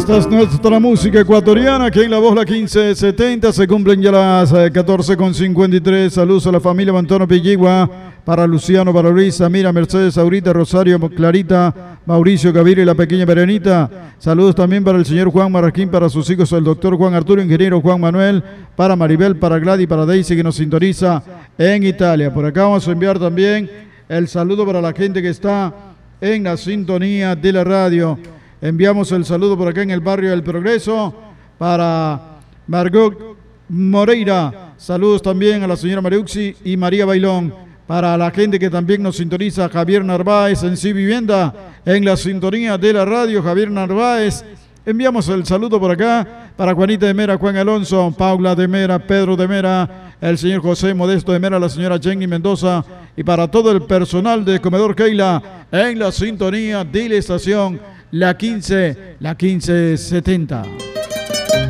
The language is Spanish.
Esta es nuestra música ecuatoriana, aquí en La Voz, la 1570, se cumplen ya las 14:53. Saludos a la familia Mantono Pilligua, para Luciano, para Luisa, Mira, Mercedes, Aurita, Rosario, Clarita, Mauricio, Gaviria y la pequeña Berenita. Saludos también para el señor Juan Marraquín, para sus hijos, el doctor Juan Arturo, ingeniero Juan Manuel, para Maribel, para Gladys, para Daisy, que nos sintoniza en Italia. Por acá vamos a enviar también el saludo para la gente que está en la sintonía de la radio. Enviamos el saludo por acá en el barrio del Progreso para Margot Moreira. Saludos también a la señora Mariuxi y María Bailón. Para la gente que también nos sintoniza, Javier Narváez en Sí Vivienda, en la sintonía de la radio, Javier Narváez. Enviamos el saludo por acá para Juanita de Mera, Juan Alonso, Paula de Mera, Pedro de Mera, el señor José Modesto de Mera, la señora Jenny Mendoza y para todo el personal de Comedor Keila en la sintonía de la estación La 1570.